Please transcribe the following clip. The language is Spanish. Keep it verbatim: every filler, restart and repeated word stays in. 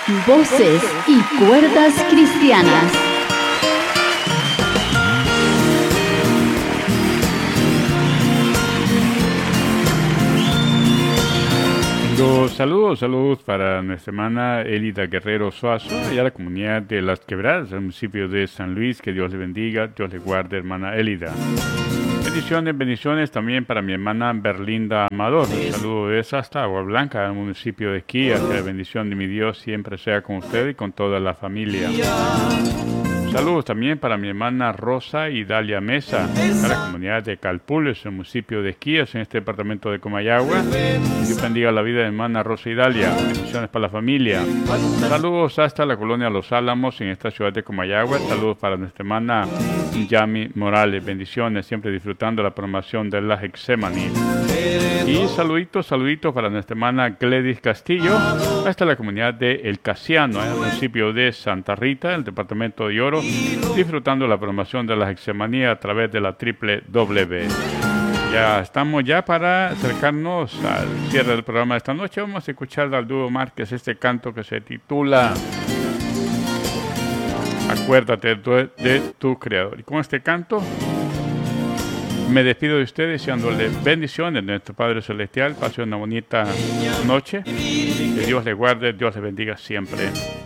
Voces y cuerdas cristianas. Los saludos, saludos para nuestra hermana Elida Guerrero Suazo y a la comunidad de Las Quebradas, el municipio de San Luis. Que Dios le bendiga, Dios le guarde, hermana Elida. Bendiciones, bendiciones también para mi hermana Berlinda Amador. Un saludo de hasta Agua Blanca, el municipio de Quía. Que la bendición de mi Dios siempre sea con usted y con toda la familia. Saludos también para mi hermana Rosa y Dalia Mesa, a la comunidad de Calpules, el municipio de Esquías, en este departamento de Comayagua. Dios bendiga la vida de mi hermana Rosa y Dalia. Bendiciones para la familia. Saludos hasta la colonia Los Álamos, en esta ciudad de Comayagua. Saludos para nuestra hermana Yami Morales. Bendiciones, siempre disfrutando la programación de la Hexemaní. Y saluditos, saluditos para nuestra hermana Gledys Castillo, hasta la comunidad de El Casiano, en el municipio de Santa Rita, el departamento de Oro, disfrutando la programación de la Hexemanía a través de la triple W. Ya estamos ya para acercarnos al cierre del programa de esta noche. Vamos a escuchar al dúo Márquez este canto que se titula Acuérdate de, de tu Creador. Y con este canto me despido de ustedes deseándole bendiciones de nuestro Padre Celestial. Pase una bonita noche. Que Dios le guarde, Dios le bendiga siempre.